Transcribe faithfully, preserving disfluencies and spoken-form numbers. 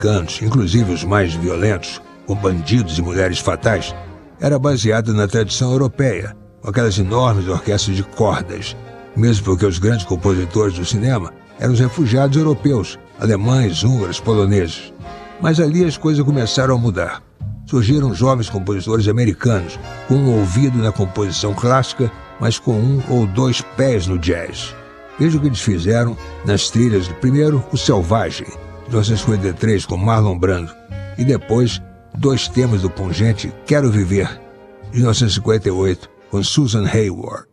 americanos, inclusive os mais violentos, com bandidos e mulheres fatais, era baseada na tradição europeia, com aquelas enormes orquestras de cordas, mesmo porque os grandes compositores do cinema eram os refugiados europeus, alemães, húngaros, poloneses. Mas ali as coisas começaram a mudar. Surgiram jovens compositores americanos, com um ouvido na composição clássica, mas com um ou dois pés no jazz. Veja o que eles fizeram nas trilhas do primeiro, O Selvagem, de mil novecentos e cinquenta e três, com Marlon Brando, e depois dois temas do pungente Quero Viver, de mil novecentos e cinquenta e oito, com Susan Hayward.